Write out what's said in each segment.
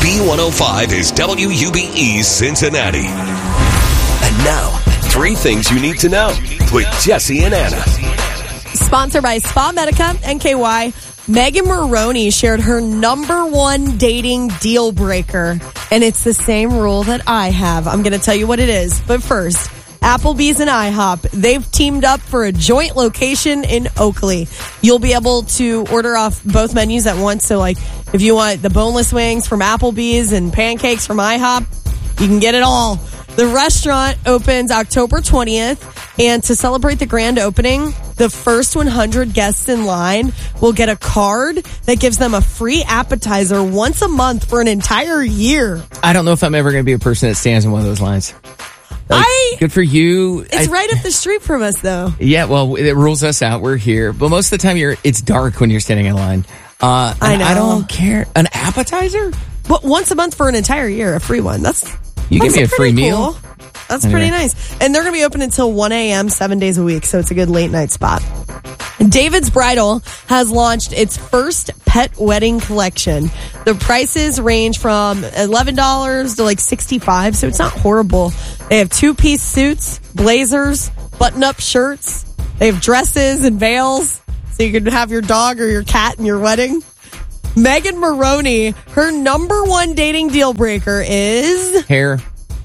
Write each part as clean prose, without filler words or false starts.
B105 is WUBE Cincinnati. And now, 3 things you need to know with Jesse and Anna. Sponsored by Spa Medica and KY. Megan Maroney shared her number 1 dating deal breaker, and it's the same rule that I have. I'm going to tell you what it is. But first, Applebee's and IHOP, they've teamed up for a joint location in Oakley. You'll be able to order off both menus at once. So, like, if you want the boneless wings from Applebee's and pancakes from IHOP, you can get it all. The restaurant opens October 20th, and to celebrate the grand opening, the first 100 guests in line will get a card that gives them a free appetizer once a month for an entire year. I don't know if I'm ever going to be a person that stands in one of those lines. Good for you. It's right up the street from us, though. Yeah, well, it rules us out. We're here. But most of the time, it's dark when you're standing in line. I know. I don't care. An appetizer? But once a month for an entire year, a free one. You give me a free meal? Cool. That's pretty nice. And they're going to be open until 1 a.m. 7 days a week, so it's a good late night spot. David's Bridal has launched its first pet wedding collection. The prices range from $11 to like $65, so it's not horrible. They have 2-piece suits, blazers, button-up shirts. They have dresses and veils, so you can have your dog or your cat in your wedding. Megan Maroney, her number 1 dating deal breaker is... hair.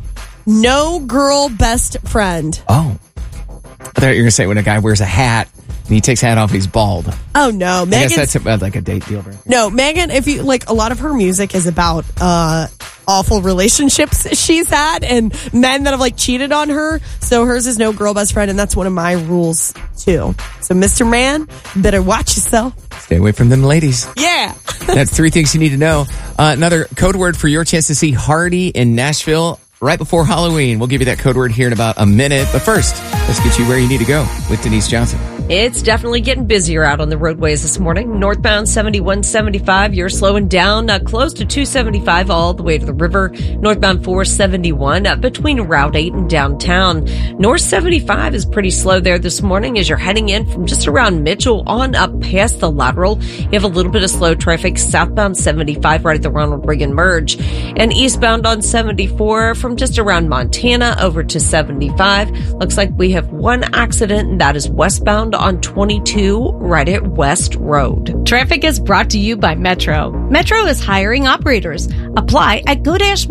No girl best friend. Oh. I thought you were going to say when a guy wears a hat and he takes the hat off, he's bald. Oh, no. I guess that's about like a date deal breaker. No, Megan, if you like, a lot of her music is about awful relationships she's had and men that have like cheated on her. So hers is no girl best friend, and that's one of my rules too. So Mr. Man, better watch yourself. Stay away from them ladies. Yeah. That's 3 things you need to know. Another code word for your chance to see Hardy in Nashville right before Halloween. We'll give you that code word here in about a minute. But first, let's get you where you need to go with Denise Johnson. It's definitely getting busier out on the roadways this morning. Northbound 7175, you're slowing down close to 275 all the way to the river. Northbound 471 between Route 8 and downtown. North 75 is pretty slow there this morning as you're heading in from just around Mitchell on up past the lateral. You have a little bit of slow traffic southbound 75 right at the Ronald Reagan merge. And eastbound on 74 from just around Montana over to 75. Looks like we have 1 accident, and that is westbound on 22 right at West Road. Traffic is brought to you by Metro. Metro is hiring operators. Apply at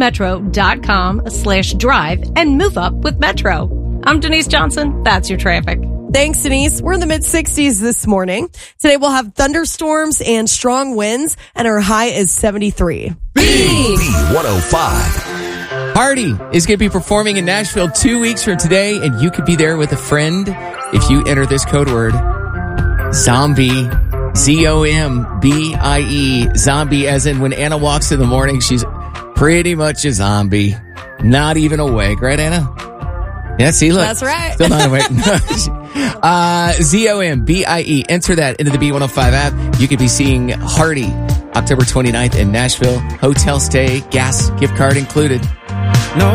go-metro.com/drive and move up with Metro. I'm Denise Johnson. That's your traffic. Thanks, Denise. We're in the mid-60s this morning. Today we'll have thunderstorms and strong winds, and our high is 73. B105. Hardy is going to be performing in Nashville 2 weeks from today, and you could be there with a friend if you enter this code word, zombie, Z-O-M-B-I-E, zombie, as in when Anna walks in the morning, she's pretty much a zombie, not even awake, right, Anna? Yeah, see, look. That's right. Still not awake. Z-O-M-B-I-E, enter that into the B105 app. You could be seeing Hardy October 29th in Nashville, hotel stay, gas, gift card included.